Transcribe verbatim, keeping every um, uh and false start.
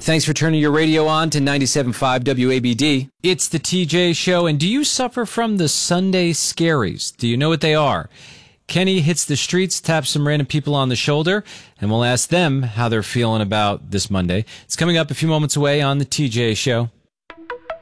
Thanks for turning your radio on to ninety-seven point five W A B D. It's the T J Show, and do you suffer from the Sunday scaries? Do you know what they are? Kenny hits the streets, taps some random people on the shoulder, and we'll ask them how they're feeling about this Monday. It's coming up a few moments away on the T J Show.